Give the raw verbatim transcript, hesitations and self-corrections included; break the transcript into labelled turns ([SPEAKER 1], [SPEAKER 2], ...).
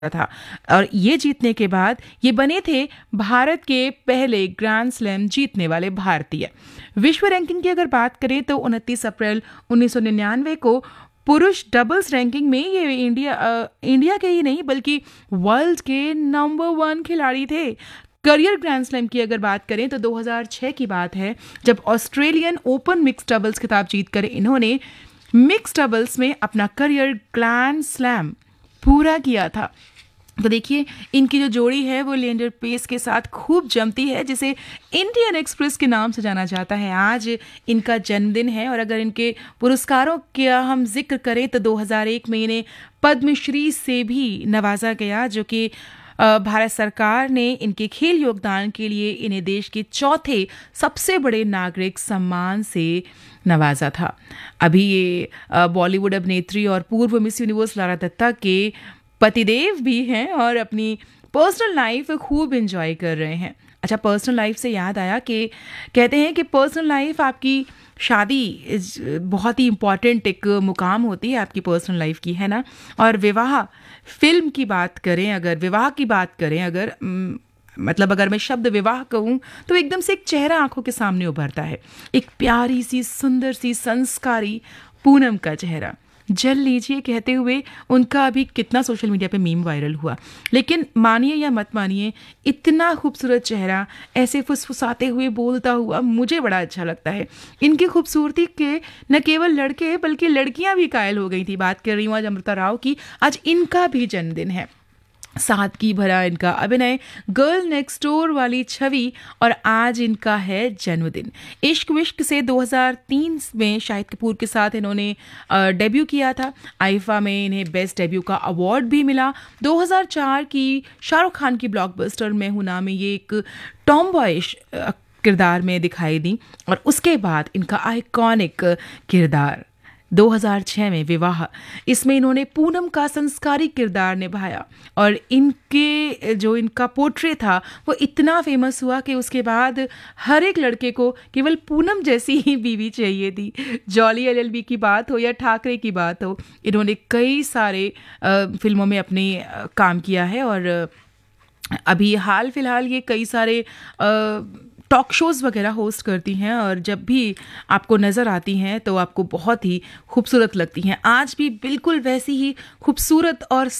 [SPEAKER 1] था और ये जीतने के बाद ये बने थे भारत के पहले ग्रैंड स्लैम जीतने वाले भारतीय। विश्व रैंकिंग की अगर बात करें तो उनतीस अप्रैल उन्नीस सौ निन्यानवे को पुरुष डबल्स रैंकिंग में ये इंडिया अ, इंडिया के ही नहीं बल्कि वर्ल्ड के नंबर वन खिलाड़ी थे। करियर ग्रैंड स्लैम की अगर बात करें तो दो हज़ार छह की बात है जब ऑस्ट्रेलियन ओपन मिक्स डबल्स खिताब जीतकर इन्होंने मिक्स डबल्स में अपना करियर ग्रैंड स्लैम पूरा किया था। तो देखिए इनकी जो जोड़ी है वो लिएंडर पेस के साथ खूब जमती है, जिसे इंडियन एक्सप्रेस के नाम से जाना जाता है। आज इनका जन्मदिन है और अगर इनके पुरस्कारों का हम जिक्र करें तो दो हज़ार एक में इन्हें पद्मश्री से भी नवाजा गया, जो कि अ, भारत सरकार ने इनके खेल योगदान के लिए इन्हें देश के चौथे सबसे बड़े नागरिक सम्मान से नवाजा था। अभी ये अ, बॉलीवुड अभिनेत्री और पूर्व मिस यूनिवर्स लारा दत्ता के पतिदेव भी हैं और अपनी पर्सनल लाइफ खूब एंजॉय कर रहे हैं। अच्छा, पर्सनल लाइफ से याद आया कि कहते हैं कि पर्सनल लाइफ आपकी शादी इज बहुत ही इम्पॉर्टेंट एक मुकाम होती है आपकी पर्सनल लाइफ की, है ना। और विवाह फिल्म की बात करें, अगर विवाह की बात करें अगर म, मतलब अगर मैं शब्द विवाह कहूँ तो एकदम से एक चेहरा आंखों के सामने उभरता है, एक प्यारी सी सुंदर सी संस्कारी पूनम का चेहरा। जल लीजिए कहते हुए उनका अभी कितना सोशल मीडिया पे मीम वायरल हुआ, लेकिन मानिए या मत मानिए इतना खूबसूरत चेहरा ऐसे फुसफुसाते हुए बोलता हुआ मुझे बड़ा अच्छा लगता है। इनकी खूबसूरती के न केवल लड़के बल्कि लड़कियां भी कायल हो गई थी। बात कर रही हूँ आज अमृता राव की। आज इनका भी जन्मदिन है। सादगी भरा इनका अभिनय, गर्ल नेक्स्ट डोर वाली छवि, और आज इनका है जन्मदिन। इश्क विश्क से दो हज़ार तीन में शाहिद कपूर के साथ इन्होंने डेब्यू किया था। आईफा में इन्हें बेस्ट डेब्यू का अवार्ड भी मिला। दो हज़ार चार की शाहरुख खान की ब्लॉकबस्टर मैं हूं ना में ये एक टॉम बॉयिश किरदार में दिखाई दी और उसके बाद इनका आइकॉनिक किरदार दो हज़ार छह में विवाह, इसमें इन्होंने पूनम का संस्कारी किरदार निभाया और इनके जो इनका पोर्ट्रे था वो इतना फेमस हुआ कि उसके बाद हर एक लड़के को केवल पूनम जैसी ही बीवी चाहिए थी। जॉली एलएलबी की बात हो या ठाकरे की बात हो, इन्होंने कई सारे आ, फिल्मों में अपने आ, काम किया है और अभी हाल फिलहाल ये कई सारे आ, टॉक शोज़ वगैरह होस्ट करती हैं और जब भी आपको नज़र आती हैं तो आपको बहुत ही खूबसूरत लगती हैं। आज भी बिल्कुल वैसी ही खूबसूरत और